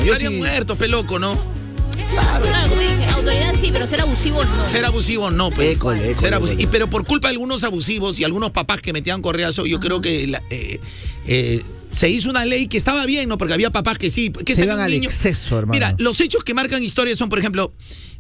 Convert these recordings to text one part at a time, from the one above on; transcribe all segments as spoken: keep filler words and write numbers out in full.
estarían sí. muertos, peloco, ¿no? Claro. Claro, como dije, autoridad sí, pero ser abusivos no. Ser abusivos no, pues. École, école, ser abusivo. école. Y, pero por culpa de algunos abusivos y algunos papás que metían correazo, yo Ajá. creo que la, eh, eh, se hizo una ley que estaba bien, ¿no? Porque había papás que sí. Que se iban un al niño. exceso, hermano. Mira, los hechos que marcan historias son, por ejemplo,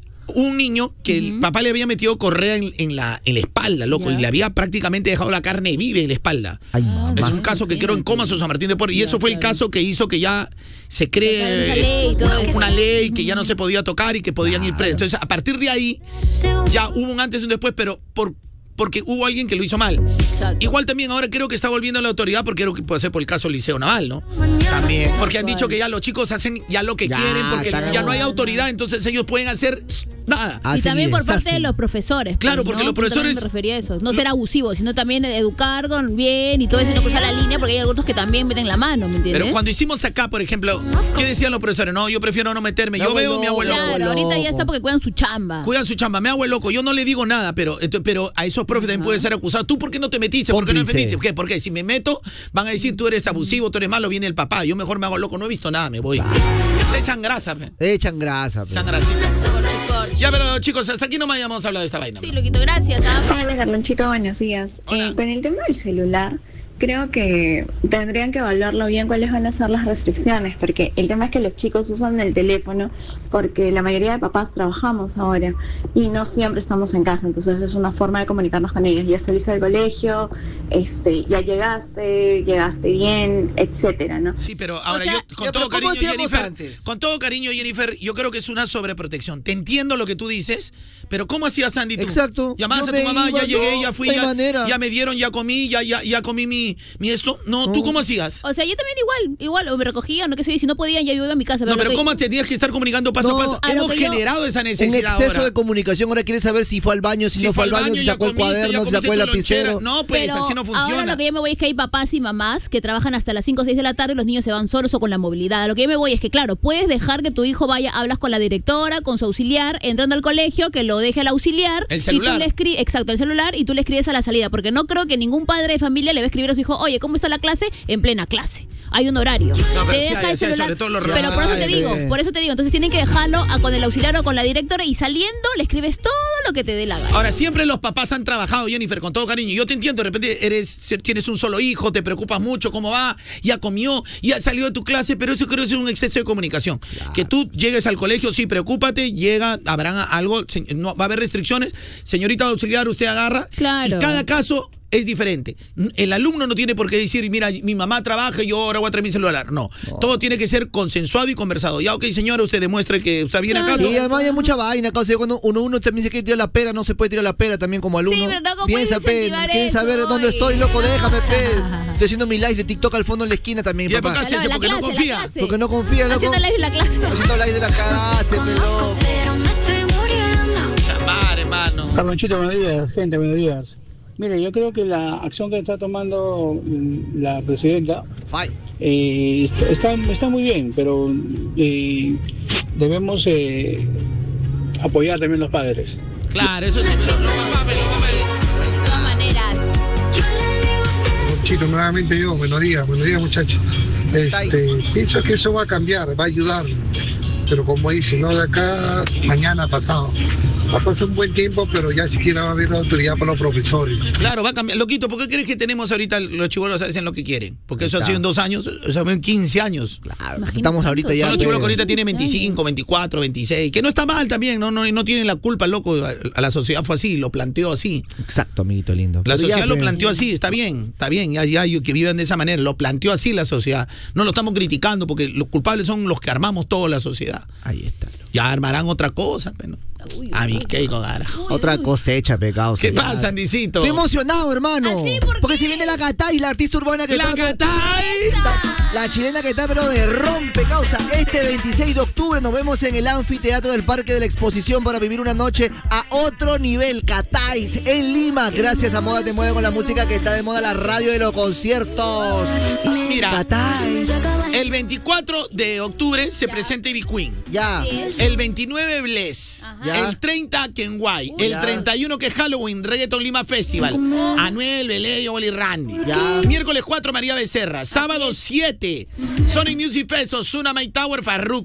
un niño que uh-huh. el papá le había metido correa en, en, la, en la espalda, loco, yeah. y le había prácticamente dejado la carne viva en la espalda. Ay, es un caso que creo en Comas, San Martín de Porres, y eso fue el caso que hizo que ya se cree ley, una, una ley que ya no se podía tocar y que podían claro. ir presos. Entonces, a partir de ahí, ya hubo un antes y un después, pero por porque hubo alguien que lo hizo mal. Exacto. Igual también ahora creo que está volviendo a la autoridad porque creo que puede ser por el caso Liceo Naval, ¿no? También. Porque han dicho que ya los chicos hacen ya lo que ya, quieren porque ya no hay autoridad, entonces ellos pueden hacer nada. Y también por parte de los profesores. Claro, porque ¿no? los profesores... me refería a eso. No ser abusivos, sino también educar con bien y todo eso, y no cruzar la línea porque hay algunos que también meten la mano, ¿me entiendes? Pero cuando hicimos acá, por ejemplo, ¿qué decían los profesores? No, yo prefiero no meterme. Yo veo a mi abuelo. Claro, ahorita ya está porque cuidan su chamba. Cuidan su chamba. Me hago el loco. Yo no le digo nada, pero, pero a esos profes también puede ser acusado. ¿Tú por qué no te metiste? ¿Por qué no te metiste? ¿Por qué? Porque si me meto, van a decir tú eres abusivo, tú eres malo, viene el papá. Yo mejor me hago loco, no he visto nada, me voy. Claro. Se echan grasa, pe. Echan grasa, pe. Se echan grasita. Ya, pero chicos, hasta aquí no me hayamos hablado de esta vaina. Sí, loquito, gracias. ¿ah? Hola, Carlonchito, buenos días. Eh, con el tema del celular, creo que tendrían que evaluarlo bien cuáles van a ser las restricciones, porque el tema es que los chicos usan el teléfono porque la mayoría de papás trabajamos ahora y no siempre estamos en casa, entonces es una forma de comunicarnos con ellos. Ya saliste del colegio, este, ya llegaste, llegaste bien, etcétera, ¿no? Sí, pero ahora o sea, yo, con ya, todo cariño, Jennifer, antes? con todo cariño, Jennifer, yo creo que es una sobreprotección. Te entiendo lo que tú dices, pero ¿cómo hacías, Sandy, tú? Exacto. Llamabas a tu mamá, iba, ya llegué, no, ya fui, no ya, ya me dieron, ya comí, ya, ya, ya comí mi, mi esto. No, ¿tú cómo hacías? O sea, yo también igual, igual, o me recogían, no qué sé, si no podían, ya yo iba a mi casa. Pero no, pero que... ¿cómo te tenías que estar comunicando paso no, a paso? A Hemos generado yo... esa necesidad. Un exceso ahora. de comunicación, ahora quieres saber si fue al baño, si, si no fue al baño, si sacó comiste, el cuaderno, si sacó el lapicero. No, pues pero así no funciona. Ahora lo que yo me voy es que hay papás y mamás que trabajan hasta las cinco o seis de la tarde y los niños se van solos o con la movilidad. A lo que yo me voy es que, claro, puedes dejar que tu hijo vaya, hablas con la directora, con su auxiliar, entrando al colegio, que lo deje al auxiliar. El celular. Y tú le escribes, exacto, el celular, y tú le escribes a la salida, porque no creo que ningún padre de familia le va a escribir a su hijo, oye, ¿cómo está la clase? En plena clase. Hay un horario. No, te sí deja hay, el celular. todo lo pero por eso te digo, sí. por eso te digo, entonces tienen que dejarlo a, con el auxiliar o con la directora y saliendo le escribes todo lo que te dé la gana. Ahora, siempre los papás han trabajado, Jennifer, con todo cariño. Yo te entiendo, de repente eres, tienes un solo hijo, te preocupas mucho cómo va, ya comió, ya salió de tu clase, pero eso creo que es un exceso de comunicación. Claro. Que tú llegues al colegio, sí, preocúpate, llega, habrá algo, no, va a haber restricciones. Señorita auxiliar, usted agarra. Claro. Y cada caso es diferente. El alumno no tiene por qué decir, mira, mi mamá trabaja y yo ahora voy a traer mi celular. No. no. Todo tiene que ser consensuado y conversado. Ya, ok, señora, usted demuestre que está bien claro. acá. Y además hay mucha vaina. Cuando uno, uno también se quiere tirar la pera, no se puede tirar la pera también como alumno. Sí, pero no, piensa, pe, ¿quieres saber eso, dónde estoy, loco? Déjame, pe. Estoy haciendo mi live de TikTok al fondo en la esquina también, papá. papá. ¿Por qué hace eso? Porque clase, no confía. Porque no confía, loco. Haciendo live de la clase. Haciendo live de la clase, pe, loco. Chamar, hermano. Carlonchito, buenos días, gente, buenos días. Mire, yo creo que la acción que está tomando la presidenta eh, está, está, está muy bien, pero eh, debemos eh, apoyar también los padres. Claro, eso sí, los papás, los papás. De todas maneras. Chito, nuevamente yo, buenos días, buenos días muchachos. Este, pienso que eso va a cambiar, va a ayudar, pero como dice, no de acá, mañana, pasado. Va a pasar un buen tiempo, pero ya siquiera va a haber la autoridad para los profesores. Claro, va a cambiar. Loquito, ¿por qué crees que tenemos ahorita los chibolos hacen lo que quieren? Porque eso ha sido en dos años, o sea, en quince años. Claro, estamos ahorita ya. Son los chibolos que ahorita tienen veinticinco, veinticuatro, veintiséis, que no está mal también, no, no, no tienen la culpa, loco. A la sociedad fue así, lo planteó así. Exacto, amiguito lindo. La pero sociedad ya, lo pero... planteó así, está bien, está bien, ya, ya que vivan de esa manera, lo planteó así la sociedad. No lo estamos criticando porque los culpables son los que armamos toda la sociedad. Ahí está. Ya armarán otra cosa, pero Uy, a mí qué carajo. Otra cosecha, pecado. ¿Qué pasa, Andicito? Estoy emocionado, hermano. ¿Así? ¿Por Porque qué? si viene la Gatay, la artista urbana que ¡La está. Gatay! La chilena que está, pero de rompe, causa. Este veintiséis de octubre nos vemos en el anfiteatro del Parque de la Exposición para vivir una noche a otro nivel. Gatay, en Lima. Gracias a Moda Te Mueve con la música que está de moda, la radio de los conciertos. Mira, Gatay. El veinticuatro de octubre se presenta Ivy Queen. Ya. El veintinueve Bless. Ya. El treinta Kenway. El ya. treinta y uno que es Halloween, Reggaeton Lima Festival. Anuel, Belé, Oli Randy. Ya. Miércoles cuatro María Becerra. Sábado siete Sony Music Fest, Ozuna, My Tower, Farruko.